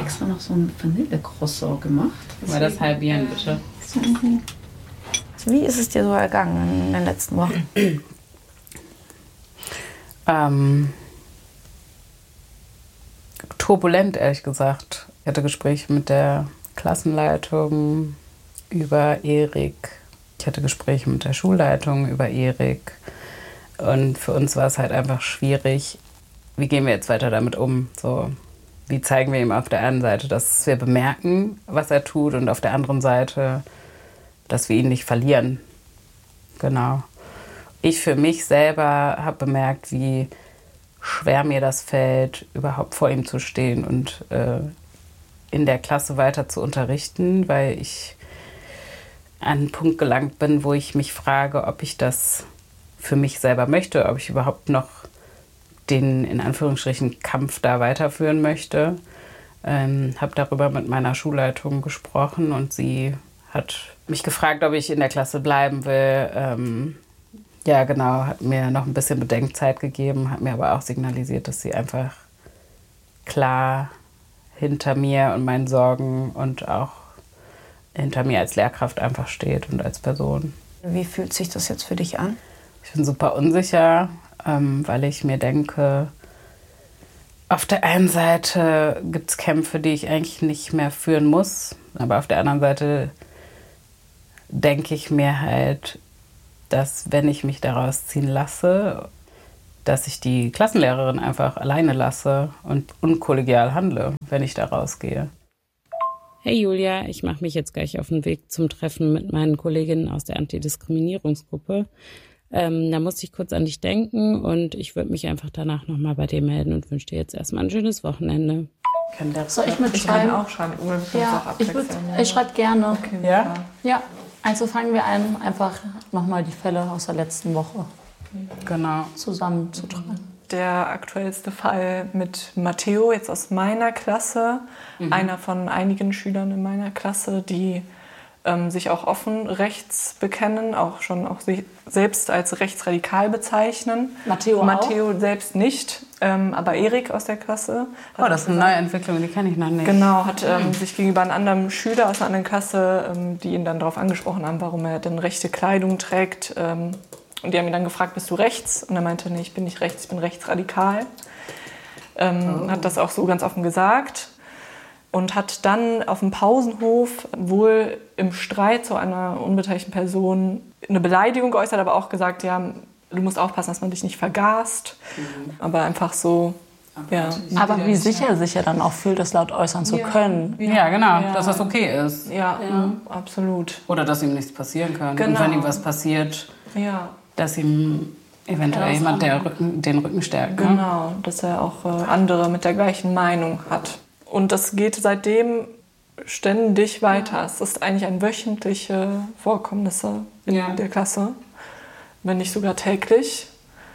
extra noch so ein Vanillecroissant gemacht. Mal das halbieren, bitte. Wie ist es dir so ergangen in den letzten Wochen? Turbulent, ehrlich gesagt. Ich hatte Gespräche mit der Klassenleitung über Erik. Ich hatte Gespräche mit der Schulleitung über Erik. Und für uns war es halt einfach schwierig, wie gehen wir jetzt weiter damit um? So, wie zeigen wir ihm auf der einen Seite, dass wir bemerken, was er tut, und auf der anderen Seite, dass wir ihn nicht verlieren. Genau. Ich für mich selber habe bemerkt, wie schwer mir das fällt, überhaupt vor ihm zu stehen und in der Klasse weiter zu unterrichten, weil ich an einen Punkt gelangt bin, wo ich mich frage, ob ich das für mich selber möchte, ob ich überhaupt noch den, in Anführungsstrichen, Kampf da weiterführen möchte. Habe darüber mit meiner Schulleitung gesprochen und sie hat mich gefragt, ob ich in der Klasse bleiben will. Ja, genau, hat mir noch ein bisschen Bedenkzeit gegeben, hat mir aber auch signalisiert, dass sie einfach klar hinter mir und meinen Sorgen und auch hinter mir als Lehrkraft einfach steht und als Person. Wie fühlt sich das jetzt für dich an? Ich bin super unsicher, weil ich mir denke, auf der einen Seite gibt es Kämpfe, die ich eigentlich nicht mehr führen muss, aber auf der anderen Seite denke ich mir halt, dass wenn ich mich daraus ziehen lasse, dass ich die Klassenlehrerin einfach alleine lasse und unkollegial handle, wenn ich da rausgehe. Hey Julia, ich mache mich jetzt gleich auf den Weg zum Treffen mit meinen Kolleginnen aus der Antidiskriminierungsgruppe. Da musste ich kurz an dich denken und ich würde mich einfach danach nochmal bei dir melden und wünsche dir jetzt erstmal ein schönes Wochenende. Soll ich mitschreiben? Ich kann auch schreiben. Ja, ich schreibe gerne. Okay, ja? Ja, also fangen wir an, einfach nochmal die Fälle aus der letzten Woche Genau. zusammenzutragen. Der aktuellste Fall mit Matteo, jetzt aus meiner Klasse, einer von einigen Schülern in meiner Klasse, die sich auch offen rechts bekennen, auch sich selbst als rechtsradikal bezeichnen. Matteo selbst nicht, aber Erik aus der Klasse. Oh, das ist eine neue Entwicklung, die kenne ich noch nicht. Genau, hat sich gegenüber einem anderen Schüler aus einer anderen Klasse, die ihn dann darauf angesprochen haben, warum er denn rechte Kleidung trägt. Und die haben ihn dann gefragt, bist du rechts? Und er meinte, nee, ich bin nicht rechts, ich bin rechtsradikal. Hat das auch so ganz offen gesagt. Und hat dann auf dem Pausenhof wohl im Streit zu einer unbeteiligten Person eine Beleidigung geäußert, aber auch gesagt, ja, du musst aufpassen, dass man dich nicht vergast. Aber einfach so, ja. Aber wie sicher sich er dann auch fühlt, das laut äußern zu können. Ja, genau, dass das okay ist. Ja, absolut. Oder dass ihm nichts passieren kann. Genau. Und wenn ihm was passiert, dass ihm eventuell jemand den Rücken stärkt. Ne? Genau, dass er auch andere mit der gleichen Meinung hat. Und das geht seitdem ständig weiter. Es ist eigentlich ein wöchentliche Vorkommnisse in der Klasse, wenn nicht sogar täglich.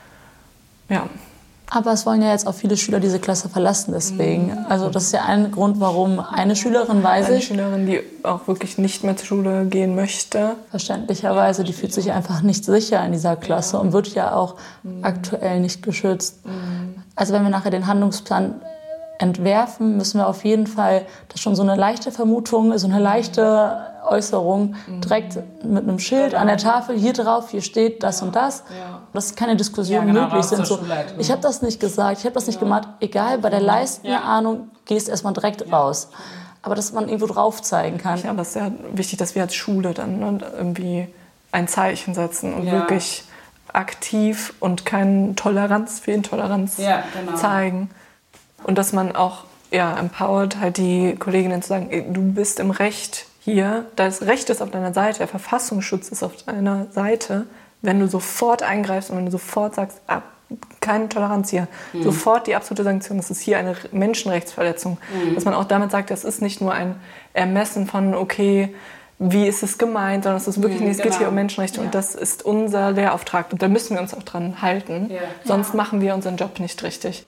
Ja. Aber es wollen ja jetzt auch viele Schüler diese Klasse verlassen, deswegen. Also das ist ja ein Grund, warum eine Schülerin, Eine Schülerin, die auch wirklich nicht mehr zur Schule gehen möchte. Verständlicherweise, die fühlt sich einfach nicht sicher in dieser Klasse und wird ja auch aktuell nicht geschützt. Also wenn wir nachher den Handlungsplan entwerfen, müssen wir auf jeden Fall, das ist schon so eine leichte Vermutung, so eine leichte Äußerung, direkt mit einem Schild an der Tafel, hier drauf, hier steht das und das, dass keine Diskussionen möglich sind. So, ich habe das nicht gesagt, ich habe das nicht gemacht, egal, bei der leisten Ahnung gehst erstmal direkt raus. Aber dass man irgendwo drauf zeigen kann. Ja, das ist ja wichtig, dass wir als Schule dann irgendwie ein Zeichen setzen und wirklich aktiv und keine Toleranz für Intoleranz zeigen. Und dass man auch empowert, halt die Kolleginnen zu sagen, ey, du bist im Recht hier, das Recht ist auf deiner Seite, der Verfassungsschutz ist auf deiner Seite. Wenn du sofort eingreifst und wenn du sofort sagst, keine Toleranz hier, sofort die absolute Sanktion, das ist hier eine Menschenrechtsverletzung. Dass man auch damit sagt, das ist nicht nur ein Ermessen von, okay, wie ist es gemeint, sondern es ist wirklich, es geht hier um Menschenrechte und das ist unser Lehrauftrag. Und da müssen wir uns auch dran halten, sonst machen wir unseren Job nicht richtig.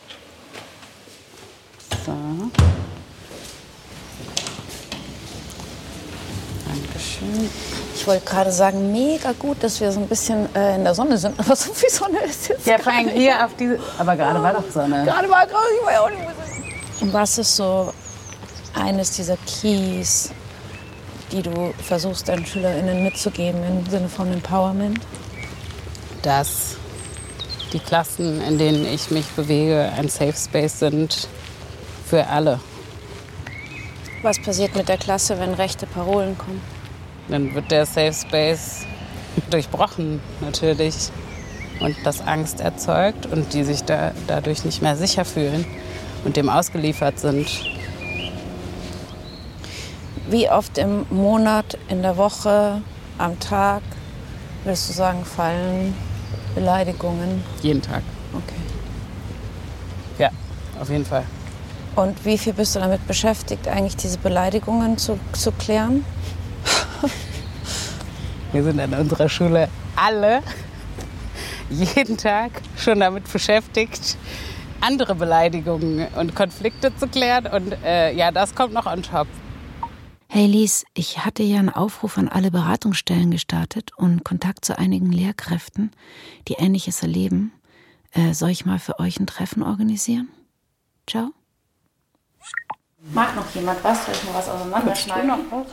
So. Dankeschön. Ich wollte gerade sagen, mega gut, dass wir so ein bisschen in der Sonne sind. Aber so viel Sonne ist jetzt Ja, vor allem hier auf diese... Aber gerade war doch Sonne. Gerade war ich war ja auch nicht mehr so. Und was ist so eines dieser Keys, die du versuchst, deinen SchülerInnen mitzugeben im Sinne von Empowerment? Dass die Klassen, in denen ich mich bewege, ein Safe Space sind für alle. Was passiert mit der Klasse, wenn rechte Parolen kommen? Dann wird der Safe Space durchbrochen, natürlich. Und das Angst erzeugt und die sich dadurch nicht mehr sicher fühlen und dem ausgeliefert sind. Wie oft im Monat, in der Woche, am Tag, würdest du sagen, fallen Beleidigungen? Jeden Tag. Okay. Ja, auf jeden Fall. Und wie viel bist du damit beschäftigt, eigentlich diese Beleidigungen zu klären? Wir sind an unserer Schule alle jeden Tag schon damit beschäftigt, andere Beleidigungen und Konflikte zu klären. Und ja, das kommt noch on top. Hey Lies, ich hatte ja einen Aufruf an alle Beratungsstellen gestartet und Kontakt zu einigen Lehrkräften, die Ähnliches erleben. Soll ich mal für euch ein Treffen organisieren? Mag noch jemand was? Soll ich mal was auseinanderschneiden?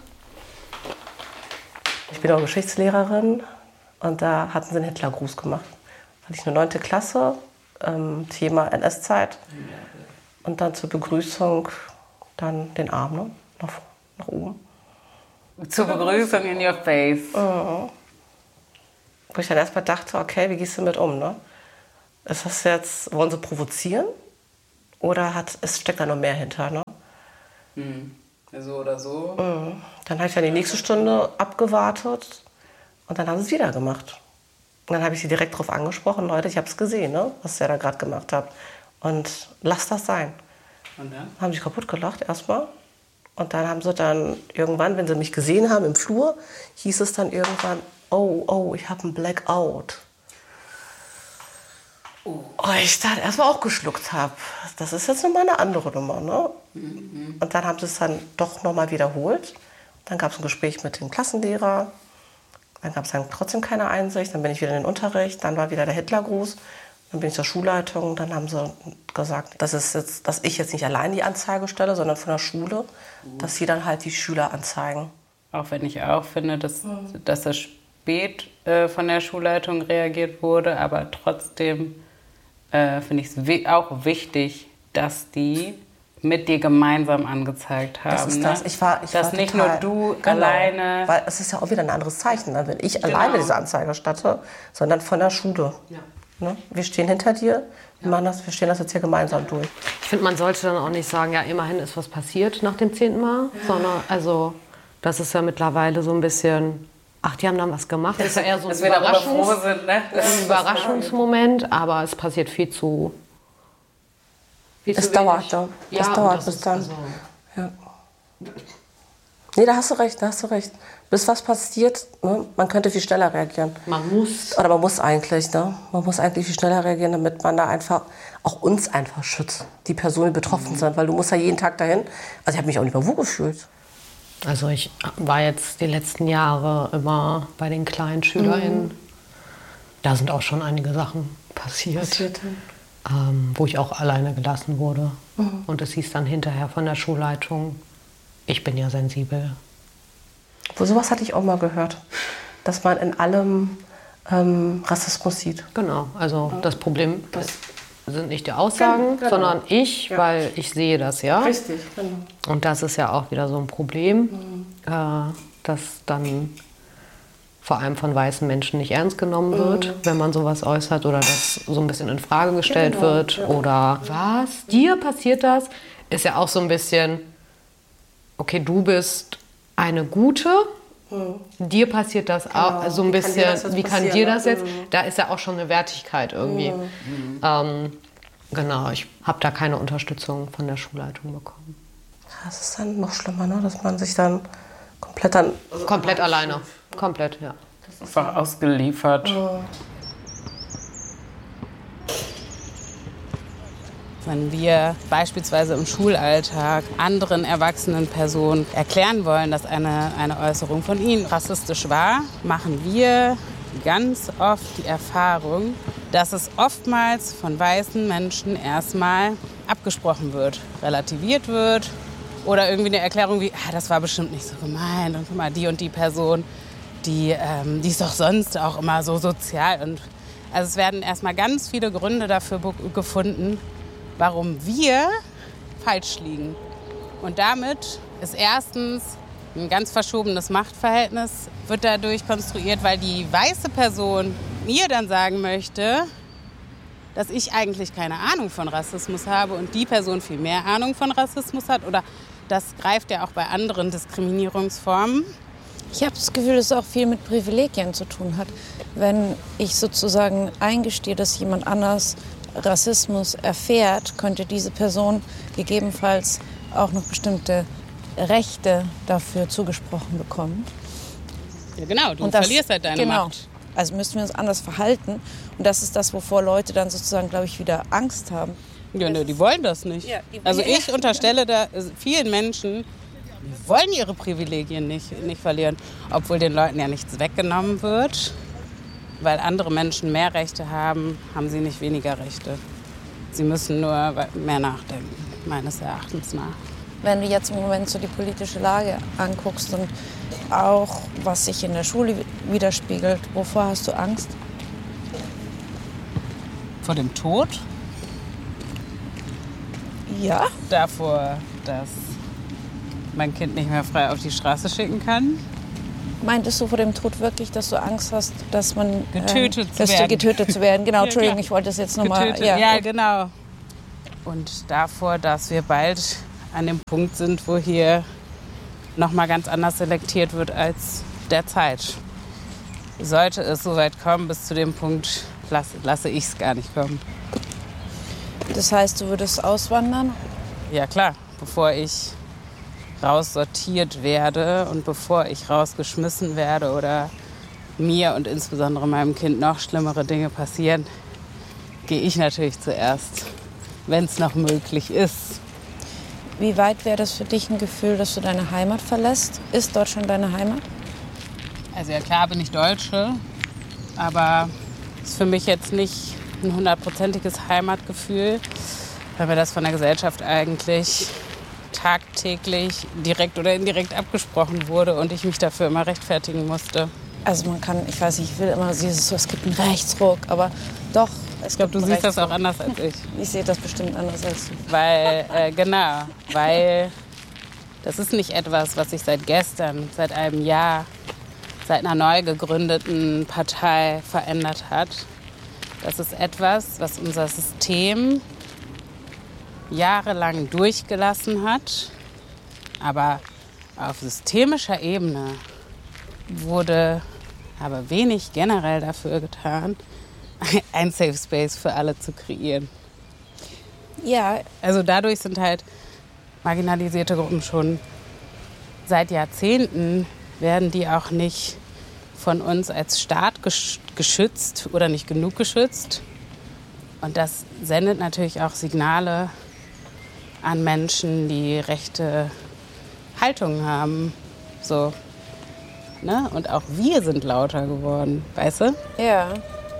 Ich bin auch Geschichtslehrerin und da hatten sie einen Hitlergruß gemacht. Da hatte ich eine 9. Klasse, Thema NS-Zeit. Und dann zur Begrüßung dann den Arm, ne? nach oben. Zur Begrüßung in your face. Wo ich dann erstmal dachte, okay, wie gehst du mit um? Ne? Ist das jetzt, wollen sie provozieren? Oder steckt da noch mehr hinter? Ne? So oder so. Dann habe ich dann die nächste Stunde abgewartet und dann haben sie es wieder gemacht. Und dann habe ich sie direkt darauf angesprochen, Leute, ich habe es gesehen, ne, was ihr da gerade gemacht habt. Und lasst das sein. Und dann? Haben sie kaputt gelacht erstmal. Und dann haben sie dann irgendwann, wenn sie mich gesehen haben im Flur, hieß es dann irgendwann, oh, ich habe einen Blackout. Oh, ich dann erstmal auch geschluckt habe. Das ist jetzt nochmal eine andere Nummer. Ne? Und dann haben sie es dann doch nochmal wiederholt. Dann gab es ein Gespräch mit dem Klassenlehrer. Dann gab es dann trotzdem keine Einsicht. Dann bin ich wieder in den Unterricht. Dann war wieder der Hitlergruß. Dann bin ich zur Schulleitung. Dann haben sie gesagt, dass ich jetzt nicht allein die Anzeige stelle, sondern von der Schule, dass sie dann halt die Schüler anzeigen. Auch wenn ich auch finde, dass das spät von der Schulleitung reagiert wurde, aber trotzdem finde ich es auch wichtig, dass die mit dir gemeinsam angezeigt haben. Das ist das. Ich dass war nicht total, nur du alleine... Weil es ist ja auch wieder ein anderes Zeichen, wenn ich alleine diese Anzeige statte, sondern von der Schule. Ja. Ne? Wir stehen hinter dir, wir stehen das jetzt hier gemeinsam durch. Ich finde, man sollte dann auch nicht sagen, ja, immerhin ist was passiert nach dem 10. Mal, sondern also, das ist ja mittlerweile so ein bisschen... Ach, die haben dann was gemacht. Das ist ja eher so ein Überraschungsmoment, aber es passiert viel zu Es dauert, ja. Das dauert bis dann. Also ja. Nee, da hast du recht. Bis was passiert, ne? Man könnte viel schneller reagieren. Man muss eigentlich, ne? Man muss eigentlich viel schneller reagieren, damit man da einfach auch uns einfach schützt. Die Personen, die betroffen sind, weil du musst ja jeden Tag dahin. Also ich habe mich auch nicht mehr wohl gefühlt. Also ich war jetzt die letzten Jahre immer bei den kleinen SchülerInnen. Da sind auch schon einige Sachen passiert wo ich auch alleine gelassen wurde. Und es hieß dann hinterher von der Schulleitung, ich bin ja sensibel. Sowas hatte ich auch mal gehört, dass man in allem Rassismus sieht. Genau, also das Problem sind nicht die Aussagen, sondern ich, weil ich sehe das, ja. Richtig, genau. Und das ist ja auch wieder so ein Problem, dass dann vor allem von weißen Menschen nicht ernst genommen wird, wenn man sowas äußert oder das so ein bisschen in Frage gestellt wird. Ja. Oder was? Dir passiert das? Ist ja auch so ein bisschen, okay, du bist eine Gute, dir passiert das auch so ein bisschen, wie kann dir das jetzt? Da ist ja auch schon eine Wertigkeit irgendwie. Genau, ich habe da keine Unterstützung von der Schulleitung bekommen. Das ist dann noch schlimmer, ne? Dass man sich dann komplett alleine. Komplett, ja. Einfach ausgeliefert. Wenn wir beispielsweise im Schulalltag anderen erwachsenen Personen erklären wollen, dass eine Äußerung von ihnen rassistisch war, machen wir ganz oft die Erfahrung, dass es oftmals von weißen Menschen erstmal abgesprochen wird, relativiert wird Oder irgendwie eine Erklärung wie, das war bestimmt nicht so gemeint. Und guck mal, die und die Person, die ist doch sonst auch immer so sozial. Und also es werden erstmal ganz viele Gründe dafür gefunden, warum wir falsch liegen. Und damit ist erstens ein ganz verschobenes Machtverhältnis, wird dadurch konstruiert, weil die weiße Person mir dann sagen möchte, dass ich eigentlich keine Ahnung von Rassismus habe und die Person viel mehr Ahnung von Rassismus hat. Oder das greift ja auch bei anderen Diskriminierungsformen. Ich habe das Gefühl, dass es auch viel mit Privilegien zu tun hat. Wenn ich sozusagen eingestehe, dass jemand anders Rassismus erfährt, könnte diese Person gegebenenfalls auch noch bestimmte Rechte dafür zugesprochen bekommen. Ja, genau, du verlierst halt deine Macht. Also müssen wir uns anders verhalten. Und das ist das, wovor Leute dann sozusagen, glaube ich, wieder Angst haben. Ja, ne, die wollen das nicht. Ja, also ich unterstelle da vielen Menschen, die wollen ihre Privilegien nicht verlieren. Obwohl den Leuten ja nichts weggenommen wird. Weil andere Menschen mehr Rechte haben, haben sie nicht weniger Rechte. Sie müssen nur mehr nachdenken, meines Erachtens nach. Wenn du jetzt im Moment so die politische Lage anguckst und auch, was sich in der Schule widerspiegelt, wovor hast du Angst? Vor dem Tod? Ja. Davor, dass mein Kind nicht mehr frei auf die Straße schicken kann. Meintest du vor dem Tod wirklich, dass du Angst hast, dass man getötet zu werden? Genau, Entschuldigung, ich wollte das jetzt nochmal. Ja, genau. Und davor, dass wir bald an dem Punkt sind, wo hier nochmal ganz anders selektiert wird als derzeit. Sollte es so weit kommen, bis zu dem Punkt lasse ich es gar nicht kommen. Das heißt, du würdest auswandern? Ja klar, bevor ich raussortiert werde und bevor ich rausgeschmissen werde oder mir und insbesondere meinem Kind noch schlimmere Dinge passieren, gehe ich natürlich zuerst, wenn es noch möglich ist. Wie weit wäre das für dich ein Gefühl, dass du deine Heimat verlässt? Ist Deutschland deine Heimat? Also ja klar bin ich Deutsche, aber es ist für mich jetzt nicht ein 100%iges Heimatgefühl, weil mir das von der Gesellschaft eigentlich tagtäglich direkt oder indirekt abgesprochen wurde und ich mich dafür immer rechtfertigen musste. Also man kann, ich weiß nicht, ich will immer dieses, es gibt einen Rechtsruck, aber doch. Ich glaube, du siehst das auch anders als ich. Ich sehe das bestimmt anders als du. Weil das ist nicht etwas, was sich seit gestern, seit einem Jahr, seit einer neu gegründeten Partei verändert hat. Das ist etwas, was unser System jahrelang durchgelassen hat. Aber auf systemischer Ebene wurde aber wenig generell dafür getan, ein Safe Space für alle zu kreieren. Ja. Also dadurch sind halt marginalisierte Gruppen schon seit Jahrzehnten, werden die auch nicht von uns als Staat geschützt oder nicht genug geschützt. Und das sendet natürlich auch Signale an Menschen, die rechte Haltungen haben. So, ne? Und auch wir sind lauter geworden, weißt du? Ja.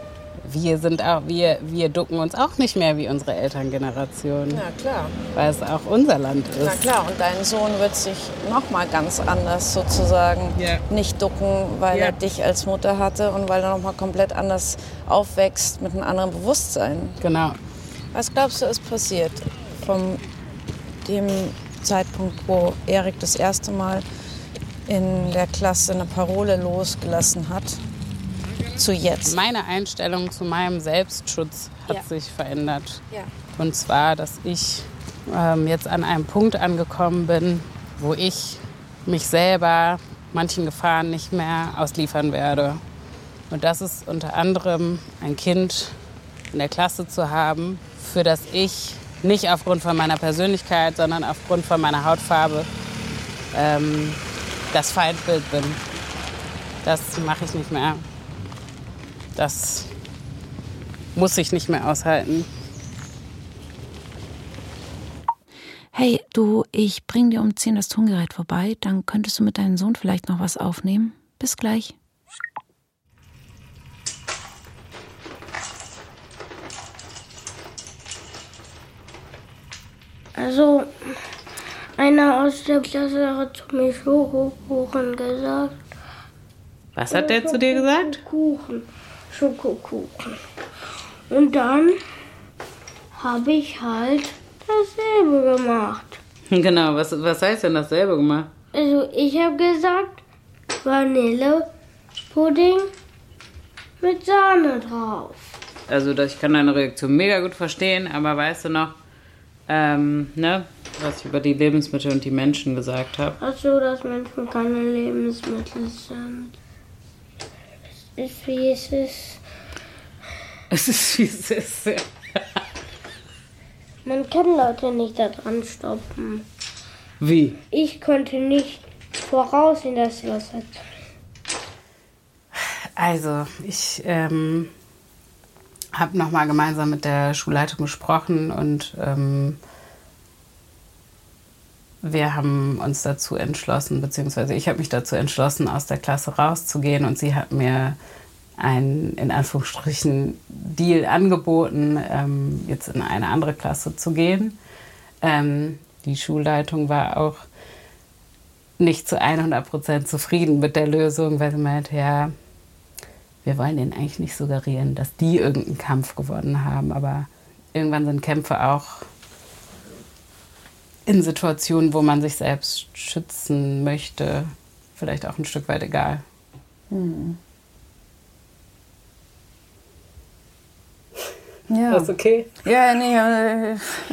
Wir ducken uns auch nicht mehr wie unsere Elterngeneration. Ja, klar. Weil es auch unser Land ist. Na klar, und dein Sohn wird sich noch mal ganz anders sozusagen nicht ducken, weil er dich als Mutter hatte und weil er noch mal komplett anders aufwächst mit einem anderen Bewusstsein. Genau. Was glaubst du, ist passiert von dem Zeitpunkt, wo Erik das erste Mal in der Klasse eine Parole losgelassen hat, zu jetzt? Meine Einstellung zu meinem Selbstschutz hat sich verändert. Ja. Und zwar, dass ich jetzt an einem Punkt angekommen bin, wo ich mich selber manchen Gefahren nicht mehr ausliefern werde. Und das ist unter anderem ein Kind in der Klasse zu haben, für das ich nicht aufgrund von meiner Persönlichkeit, sondern aufgrund von meiner Hautfarbe das Feindbild bin. Das mache ich nicht mehr. Das muss ich nicht mehr aushalten. Hey, du, ich bring dir um 10 das Tongerät vorbei. Dann könntest du mit deinem Sohn vielleicht noch was aufnehmen. Bis gleich. Also, Einer aus der Klasse hat zu mir Schokokuchen gesagt. Was hat der zu dir gesagt? Schokokuchen. Und dann habe ich halt dasselbe gemacht. Genau, was heißt denn dasselbe gemacht? Also ich habe gesagt, Vanillepudding mit Sahne drauf. Also ich kann deine Reaktion mega gut verstehen, aber weißt du noch, was ich über die Lebensmittel und die Menschen gesagt habe? Ach so, dass Menschen keine Lebensmittel sind. Es ist, wie es ist. Es ist, wie es ist. Man kann Leute nicht da dran stoppen. Wie? Ich konnte nicht voraussehen, dass sie was hat. Also, ich habe nochmal gemeinsam mit der Schulleitung gesprochen und wir haben uns dazu entschlossen, beziehungsweise ich habe mich dazu entschlossen, aus der Klasse rauszugehen und sie hat mir einen, in Anführungsstrichen, Deal angeboten, jetzt in eine andere Klasse zu gehen. Die Schulleitung war auch nicht zu 100% zufrieden mit der Lösung, weil sie meinte, ja, wir wollen denen eigentlich nicht suggerieren, dass die irgendeinen Kampf gewonnen haben, aber irgendwann sind Kämpfe auch in Situationen, wo man sich selbst schützen möchte, vielleicht auch ein Stück weit egal. Ja. Ist okay? Ja, nee.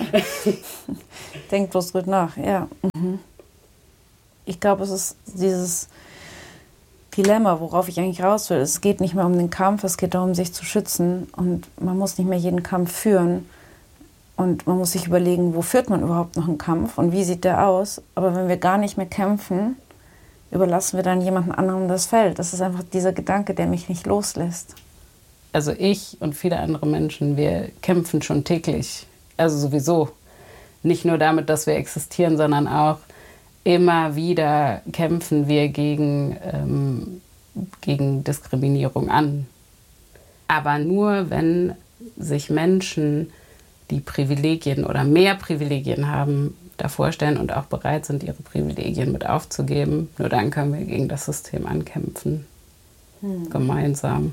Denk bloß drüber nach, ja. Ich glaube, es ist dieses Dilemma, worauf ich eigentlich raus will. Es geht nicht mehr um den Kampf, es geht darum, sich zu schützen. Und man muss nicht mehr jeden Kampf führen. Und man muss sich überlegen, wo führt man überhaupt noch einen Kampf und wie sieht der aus. Aber wenn wir gar nicht mehr kämpfen, überlassen wir dann jemandem anderen das Feld. Das ist einfach dieser Gedanke, der mich nicht loslässt. Also ich und viele andere Menschen, wir kämpfen schon täglich. Also sowieso. Nicht nur damit, dass wir existieren, sondern auch immer wieder kämpfen wir gegen Diskriminierung an. Aber nur, wenn sich Menschen, die Privilegien oder mehr Privilegien haben, davor stellen und auch bereit sind, ihre Privilegien mit aufzugeben, nur dann können wir gegen das System ankämpfen. Gemeinsam.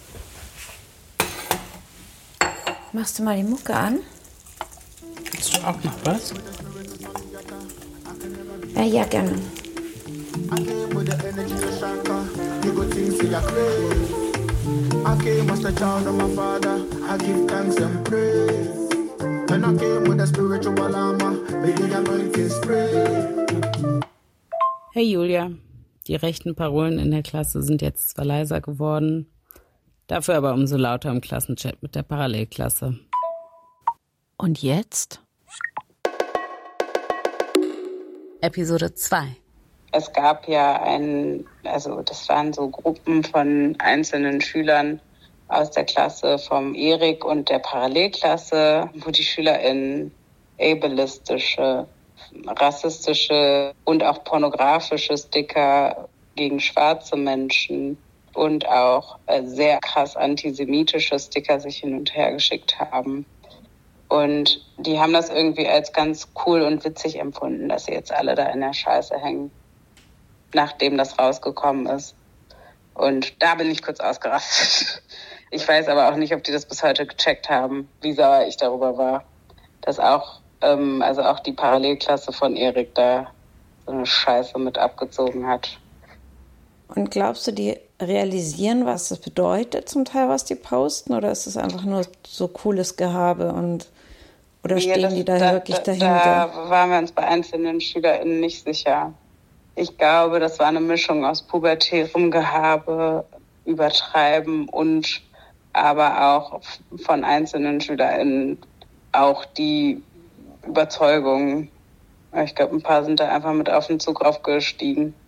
Machst du mal die Mucke an? Willst du auch noch was? Ja, gerne. Hey Julia, die rechten Parolen in der Klasse sind jetzt zwar leiser geworden, dafür aber umso lauter im Klassenchat mit der Parallelklasse. Und jetzt? Episode 2. Es gab ja das waren so Gruppen von einzelnen Schülern aus der Klasse vom Erik und der Parallelklasse, wo die SchülerInnen ableistische, rassistische und auch pornografische Sticker gegen schwarze Menschen und auch sehr krass antisemitische Sticker sich hin und her geschickt haben. Und die haben das irgendwie als ganz cool und witzig empfunden, dass sie jetzt alle da in der Scheiße hängen, nachdem das rausgekommen ist. Und da bin ich kurz ausgerastet. Ich weiß aber auch nicht, ob die das bis heute gecheckt haben, wie sauer ich darüber war, dass auch die Parallelklasse von Erik da so eine Scheiße mit abgezogen hat. Und glaubst du, die realisieren, was das bedeutet zum Teil, was die posten? Oder ist es einfach nur so cooles Gehabe oder stehen die da wirklich dahinter? Da waren wir uns bei einzelnen SchülerInnen nicht sicher. Ich glaube, das war eine Mischung aus pubertärem Gehabe, Übertreiben und aber auch von einzelnen SchülerInnen auch die Überzeugung. Ich glaube, ein paar sind da einfach mit auf den Zug aufgestiegen.